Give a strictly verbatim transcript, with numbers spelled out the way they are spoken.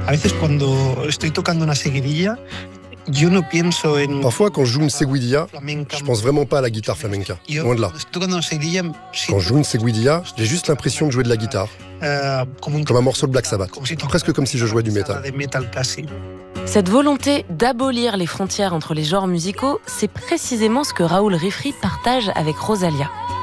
A veces cuando estoy tocando una seguidilla, yo no pienso en... Parfois, quand je joue une seguidilla, je pense vraiment pas à la guitare flamenca, loin de là. Quand je joue une seguidilla, j'ai juste l'impression de jouer de la guitare, comme un morceau de Black Sabbath, presque comme si je jouais du métal. Cette volonté d'abolir les frontières entre les genres musicaux, c'est précisément ce que Raoul Rifri partage avec Rosalia.